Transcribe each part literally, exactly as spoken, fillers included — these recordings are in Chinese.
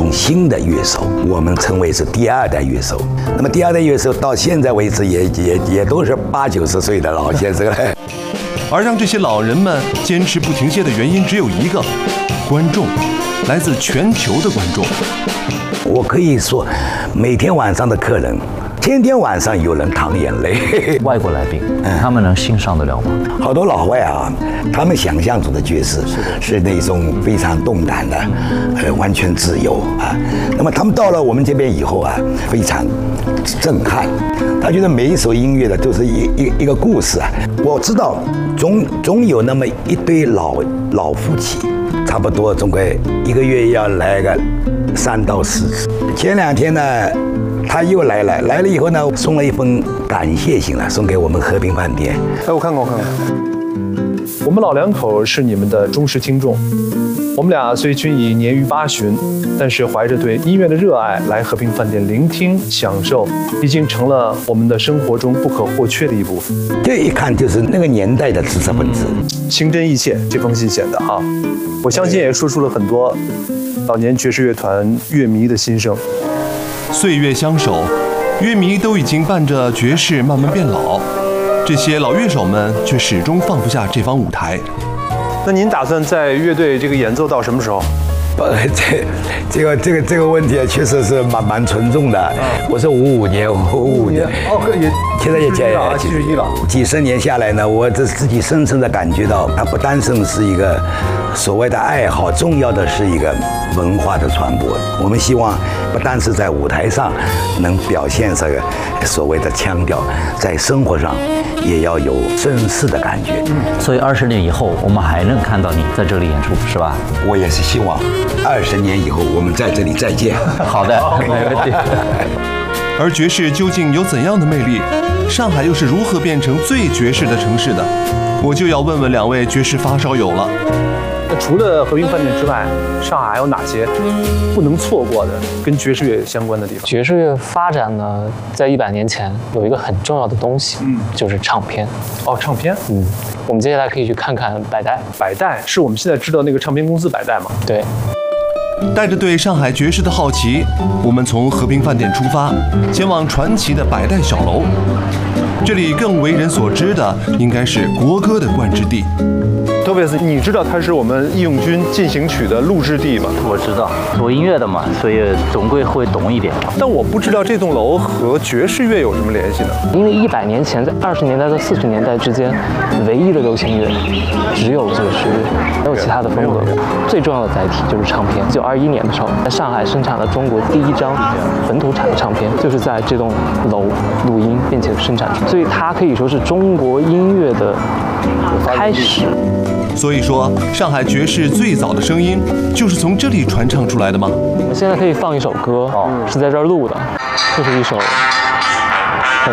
更新的乐手，我们称为是第二代乐手。那么第二代乐手到现在为止也也也都是八九十岁的老先生了。 而让这些老人们坚持不停歇的原因只有一个：观众，来自全球的观众。 我可以说，每天晚上的客人，天天晚上有人淌眼泪。 外国来宾，他们能欣赏得了吗？ 好多老外啊，他们想象中的爵士是那种非常动感的，呃，完全自由啊。那么他们到了我们这边以后啊，非常震撼。他觉得每一首音乐的都是一一一个故事啊。我知道，总总有那么一对老老夫妻，差不多总归一个月要来个三到四次。前两天呢，他又来了，来了以后呢，送了一封感谢信了，送给我们和平饭店。 哎，我看看，我看看。我们老两口是你们的忠实听众，我们俩虽均已年逾八旬，但是怀着对音乐的热爱来和平饭店聆听享受，已经成了我们的生活中不可或缺的一部分。 这一看就是那个年代的知识分子， 情真意切，这封信写的哈，我相信也说出了很多老年爵士乐团乐迷的心声。 岁月相守，乐迷都已经伴着爵士慢慢变老，这些老乐手们却始终放不下这方舞台。 那您打算在乐队这个演奏到什么时候？ 呃，这这个这个这个问题确实是蛮蛮沉重的。我是五五年，五五年， 哦，也现在也七七十一了。 几十年下来呢，我这自己深深的感觉到，它不单纯是一个所谓的爱好，重要的是一个文化的传播。我们希望不单是在舞台上能表现这个所谓的腔调，在生活上也要有绅士的感觉。 所以二十年以后，我们还能看到你在这里演出，是吧？ 我也是希望二十年以后我们在这里再见。 好的，没问题。 而爵士究竟有怎样的魅力？上海又是如何变成最爵士的城市的？我就要问问两位爵士发烧友了。 那除了和平饭店之外，上海还有哪些不能错过的跟爵士乐相关的地方？ 爵士乐发展呢，在一百年前有一个很重要的东西，嗯，就是唱片。 哦，唱片。 嗯，我们接下来可以去看看百代。 百代是我们现在知道那个唱片公司百代吗？ 对。 带着对上海爵士的好奇，我们从和平饭店出发，前往传奇的百代小楼。这里更为人所知的应该是国歌的冠之地。 特别是你知道它是我们义勇军进行曲的录制地吗？ 我知道，做音乐的嘛，所以总归会懂一点。 但我不知道这栋楼和爵士乐有什么联系呢？ 因为一百年前，在二十年代到四十年代之间，唯一的流行乐只有爵士乐，没有其他的风格。最重要的载体就是唱片。一九二一年的时候，在上海生产了中国第一张本土产的唱片，就是在这栋楼录音并且生产出，所以它可以说是中国音乐的开始。 所以说，上海爵士最早的声音就是从这里传唱出来的吗？ 我们现在可以放一首歌，是在这儿录的，这是一首很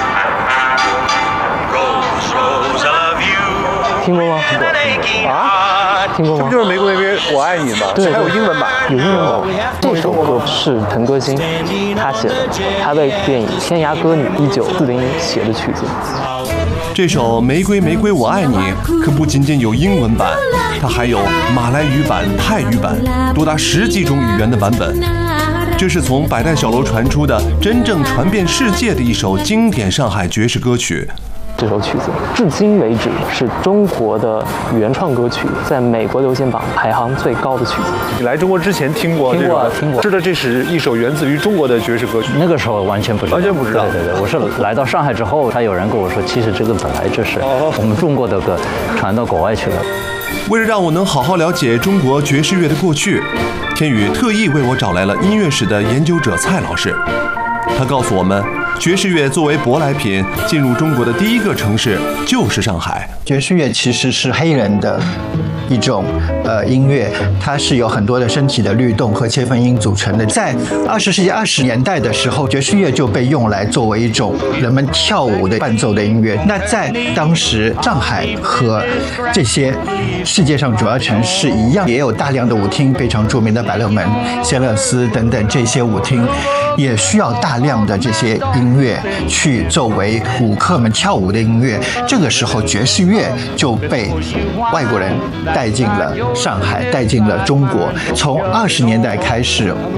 听过吗？ 啊， 听过吗？ 这不就是玫瑰玫瑰我爱你吗？ 对， 还有英文版， 有英文版。这首歌是陈歌辛他写的，他为电影《天涯歌女》一九四零年写的曲子。 这首《玫瑰玫瑰我爱你》可不仅仅有英文版，它还有马来语版、泰语版，多达十几种语言的版本。这是从百代小楼传出的真正传遍世界的一首经典上海爵士歌曲。 这首曲子至今为止是中国的原创歌曲，在美国流行榜排行最高的曲子。 你来中国之前听过这首？ 听过，听过。 知道这是一首源自于中国的爵士歌曲？ 那个时候完全不知道， 完全不知道。 对对对，我是来到上海之后，他有人跟我说，其实这个本来就是我们中国的歌传到国外去了。 为了让我能好好了解中国爵士乐的过去，天宇特意为我找来了音乐史的研究者蔡老师。他告诉我们，爵士乐作为舶来品进入中国的第一个城市就是上海。 爵士乐其实是黑人的一种呃音乐，它是有很多的身体的律动和切分音组成的。在二十世纪二十年代的时候，爵士乐就被用来作为一种人们跳舞的伴奏的音乐。那在当时，上海和这些世界上主要城市一样，也有大量的舞厅，非常著名的百乐门、谢勒斯等等这些舞厅，也需要大量的这些音乐去作为舞客们跳舞的音乐。这个时候，爵士乐就被外国人带进了上海，带进了中国。从二十年代开始，